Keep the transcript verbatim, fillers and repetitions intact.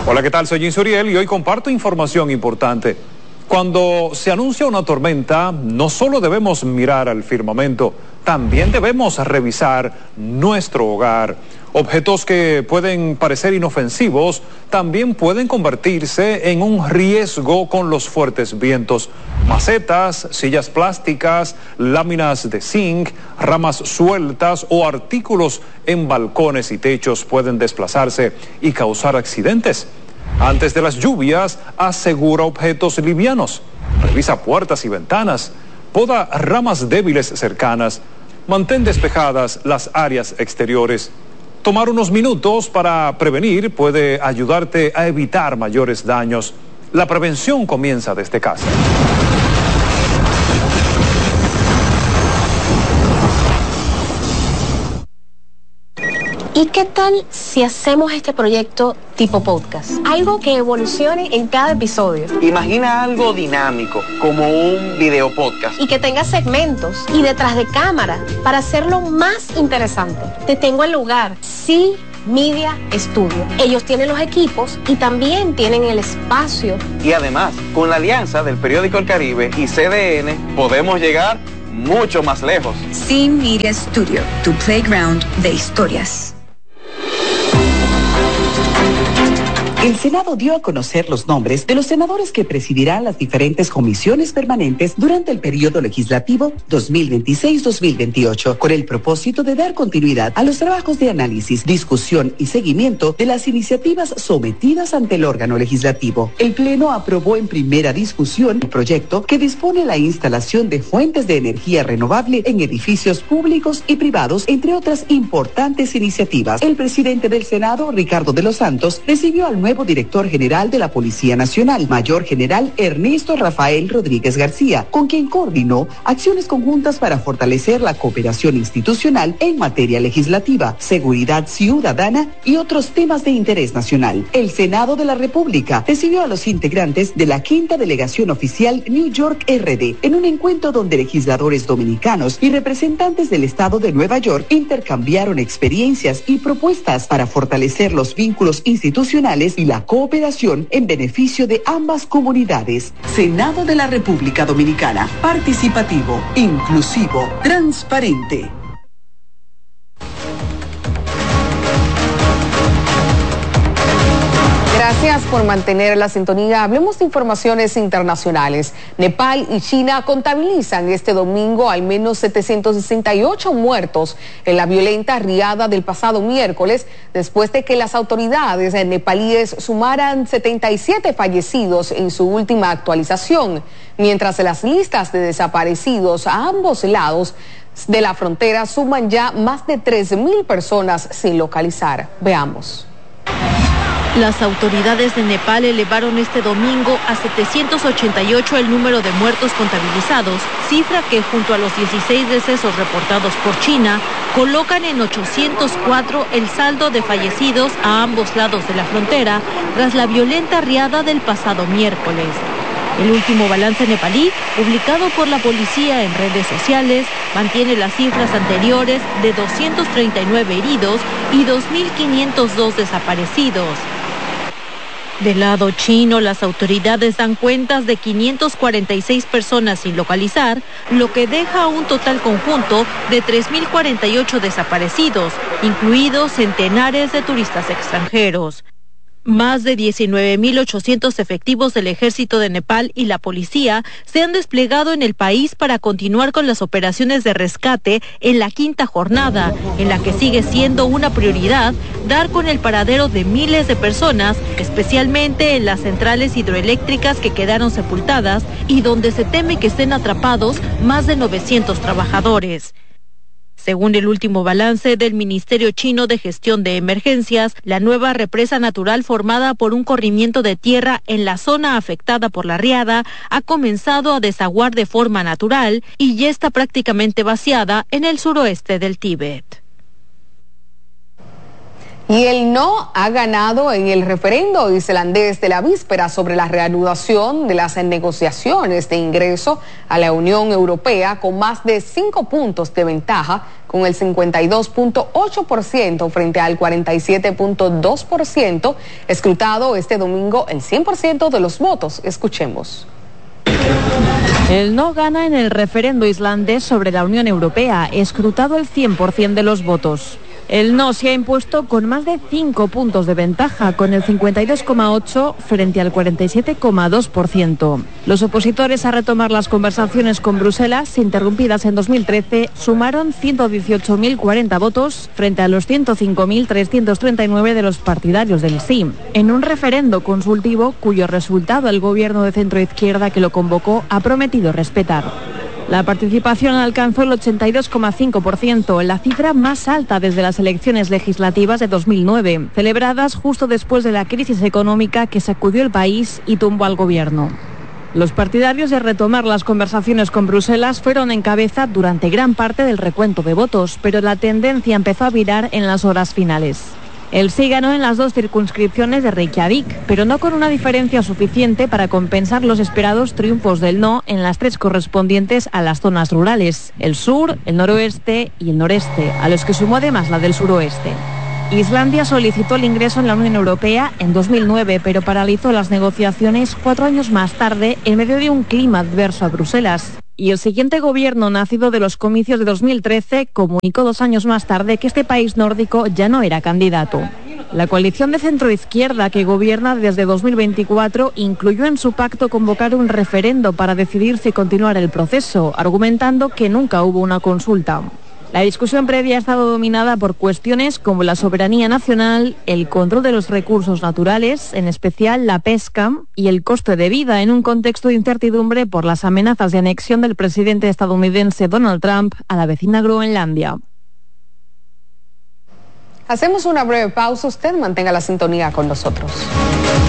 Hola, ¿qué tal? Soy Jim Suriel y hoy comparto información importante. Cuando se anuncia una tormenta, no solo debemos mirar al firmamento, también debemos revisar nuestro hogar. Objetos que pueden parecer inofensivos también pueden convertirse en un riesgo con los fuertes vientos. Macetas, sillas plásticas, láminas de zinc, ramas sueltas o artículos en balcones y techos pueden desplazarse y causar accidentes. Antes de las lluvias, asegura objetos livianos. Revisa puertas y ventanas. Poda ramas débiles cercanas. Mantén despejadas las áreas exteriores. Tomar unos minutos para prevenir puede ayudarte a evitar mayores daños. La prevención comienza desde casa. ¿Y qué tal si hacemos este proyecto tipo podcast? Algo que evolucione en cada episodio. Imagina algo dinámico, como un video podcast. Y que tenga segmentos y detrás de cámara para hacerlo más interesante. Te tengo el lugar. Sí. Media Studio. Ellos tienen los equipos y también tienen el espacio. Y además, con la alianza del periódico El Caribe y C D N, podemos llegar mucho más lejos. Sí Media Studio, tu playground de historias. El Senado dio a conocer los nombres de los senadores que presidirán las diferentes comisiones permanentes durante el periodo legislativo dos mil veintiséis dos mil veintiocho, con el propósito de dar continuidad a los trabajos de análisis, discusión y seguimiento de las iniciativas sometidas ante el órgano legislativo. El Pleno aprobó en primera discusión el proyecto que dispone la instalación de fuentes de energía renovable en edificios públicos y privados, entre otras importantes iniciativas. El presidente del Senado, Ricardo de los Santos, recibió al nuevo director general de la Policía Nacional, Mayor General Ernesto Rafael Rodríguez García, con quien coordinó acciones conjuntas para fortalecer la cooperación institucional en materia legislativa, seguridad ciudadana y otros temas de interés nacional. El Senado de la República recibió a los integrantes de la quinta delegación oficial New York R D en un encuentro donde legisladores dominicanos y representantes del estado de Nueva York intercambiaron experiencias y propuestas para fortalecer los vínculos institucionales y la cooperación en beneficio de ambas comunidades. Senado de la República Dominicana, participativo, inclusivo, transparente. Gracias por mantener la sintonía. Hablemos de informaciones internacionales. Nepal y China contabilizan este domingo al menos setecientos sesenta y ocho muertos en la violenta riada del pasado miércoles, después de que las autoridades nepalíes sumaran setenta y siete fallecidos en su última actualización, mientras las listas de desaparecidos a ambos lados de la frontera suman ya más de tres mil personas sin localizar. Veamos. Las autoridades de Nepal elevaron este domingo a setecientos ochenta y ocho el número de muertos contabilizados, cifra que junto a los dieciséis decesos reportados por China, colocan en ochocientos cuatro el saldo de fallecidos a ambos lados de la frontera tras la violenta riada del pasado miércoles. El último balance nepalí, publicado por la policía en redes sociales, mantiene las cifras anteriores de doscientos treinta y nueve heridos y dos mil quinientos dos desaparecidos. Del lado chino, las autoridades dan cuentas de quinientas cuarenta y seis personas sin localizar, lo que deja un total conjunto de tres mil cuarenta y ocho desaparecidos, incluidos centenares de turistas extranjeros. Más de diecinueve mil ochocientos efectivos del ejército de Nepal y la policía se han desplegado en el país para continuar con las operaciones de rescate en la quinta jornada, en la que sigue siendo una prioridad dar con el paradero de miles de personas, especialmente en las centrales hidroeléctricas que quedaron sepultadas y donde se teme que estén atrapados más de novecientos trabajadores. Según el último balance del Ministerio Chino de Gestión de Emergencias, la nueva represa natural formada por un corrimiento de tierra en la zona afectada por la riada ha comenzado a desaguar de forma natural y ya está prácticamente vaciada en el suroeste del Tíbet. Y el no ha ganado en el referendo islandés de la víspera sobre la reanudación de las negociaciones de ingreso a la Unión Europea con más de cinco puntos de ventaja, con el cincuenta y dos punto ocho por ciento frente al cuarenta y siete punto dos por ciento, escrutado este domingo el cien por ciento de los votos. Escuchemos. El no gana en el referendo islandés sobre la Unión Europea, escrutado el cien por ciento de los votos. El no se ha impuesto con más de cinco puntos de ventaja, con el cincuenta y dos coma ocho por ciento frente al cuarenta y siete coma dos por ciento. Los opositores a retomar las conversaciones con Bruselas, interrumpidas en dos mil trece, sumaron ciento dieciocho mil cuarenta votos frente a los ciento cinco mil trescientos treinta y nueve de los partidarios del sí, en un referendo consultivo cuyo resultado el gobierno de centroizquierda que lo convocó ha prometido respetar. La participación alcanzó el ochenta y dos coma cinco por ciento, la cifra más alta desde las elecciones legislativas de dos mil nueve, celebradas justo después de la crisis económica que sacudió el país y tumbó al gobierno. Los partidarios de retomar las conversaciones con Bruselas fueron en cabeza durante gran parte del recuento de votos, pero la tendencia empezó a virar en las horas finales. El sí ganó en las dos circunscripciones de Reykjavik, pero no con una diferencia suficiente para compensar los esperados triunfos del no en las tres correspondientes a las zonas rurales, el sur, el noroeste y el noreste, a los que sumó además la del suroeste. Islandia solicitó el ingreso en la Unión Europea en dos mil nueve, pero paralizó las negociaciones cuatro años más tarde en medio de un clima adverso a Bruselas. Y el siguiente gobierno, nacido de los comicios de dos mil trece, comunicó dos años más tarde que este país nórdico ya no era candidato. La coalición de centroizquierda que gobierna desde dos mil veinticuatro incluyó en su pacto convocar un referendo para decidir si continuar el proceso, argumentando que nunca hubo una consulta. La discusión previa ha estado dominada por cuestiones como la soberanía nacional, el control de los recursos naturales, en especial la pesca, y el coste de vida en un contexto de incertidumbre por las amenazas de anexión del presidente estadounidense Donald Trump a la vecina Groenlandia. Hacemos una breve pausa, usted mantenga la sintonía con nosotros.